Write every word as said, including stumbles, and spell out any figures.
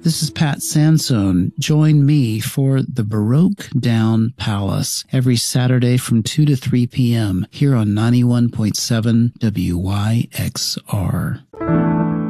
This is Pat Sansone. Join me for the Baroque Down Palace every Saturday from two to three p.m. here on ninety-one point seven W Y X R.